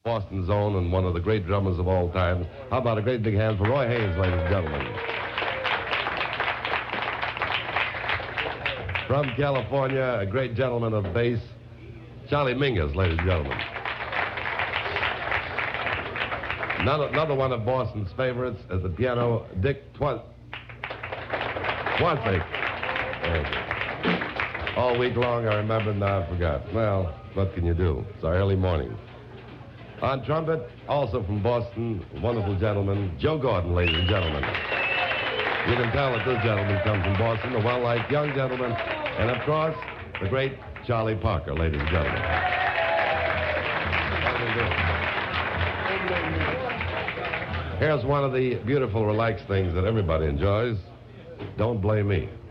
Boston's own and one of the great drummers of all time. How about a great big hand for Roy Haynes, ladies and gentlemen. From California, a great gentleman of bass, Charlie Mingus, ladies and gentlemen. Another one of Boston's favorites at the piano, Dick Twasek. All week long, I remembered, now I forgot. Well, what can you do? It's our early morning. On trumpet, also from Boston, wonderful gentleman, Joe Gordon, ladies and gentlemen. You can tell that this gentleman comes from Boston, a well-liked young gentleman, and of course, the great Charlie Parker, ladies and gentlemen. Here's one of the beautiful, relaxed things that everybody enjoys. Don't Blame Me.